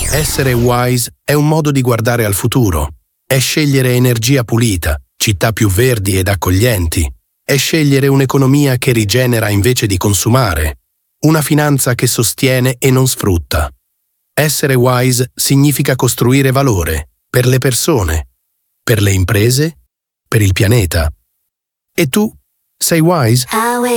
Essere wise è un modo di guardare al futuro. È scegliere energia pulita, città più verdi ed accoglienti. È scegliere un'economia che rigenera invece di consumare. Una finanza che sostiene e non sfrutta. Essere wise significa costruire valore per le persone, per le imprese, per il pianeta. E tu sei wise?